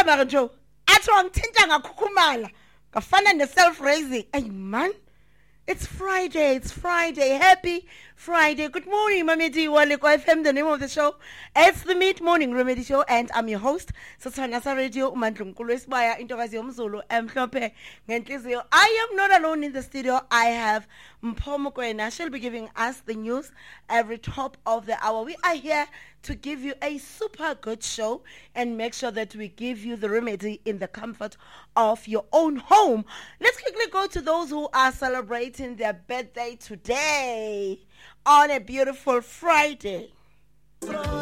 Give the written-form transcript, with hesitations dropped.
mara Joe. Athi wangithinta ngakhukhumala. Kafana ne-self raising. Hey man. It's Friday. Happy Friday. Good morning, Mamedi Waliko FM, the name of the show. It's the Mid-Morning Remedy Show, and I'm your host, Satanasa Radio, Umandlum Kulwesbaya, Intokazi Umzulu, Mhlophe, Ngentlizio. I am not alone in the studio. I have Mpho Mokoena. She'll be giving us the news every top of the hour. We are here to give you a super good show and make sure that we give you the remedy in the comfort of your own home. Let's quickly go to those who are celebrating their birthday today on a beautiful Friday.